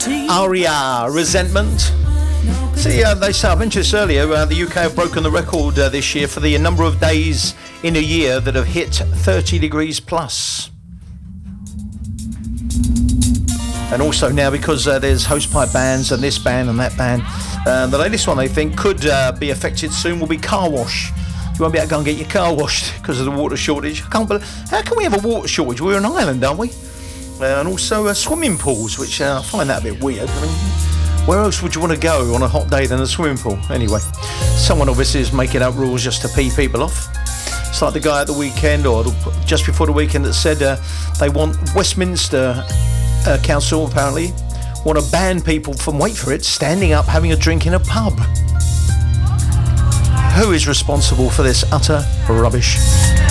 Aria, Resentment. See, they say, I mentioned this earlier, the UK have broken the record this year for the number of days in a year that have hit 30 degrees plus. And also now, because there's hosepipe bans and this ban and that ban, the latest one they think could be affected soon will be car wash. You won't be able to go and get your car washed because of the water shortage. I can't believe, how can we have a water shortage? We're an island, aren't we? And also swimming pools, which I find that a bit weird. I mean, where else would you want to go on a hot day than a swimming pool? Anyway, someone obviously is making up rules just to pee people off. It's like the guy at the weekend, or just before the weekend, that said they want Westminster Council, apparently, want to ban people from, wait for it, standing up having a drink in a pub. Who is responsible for this utter rubbish?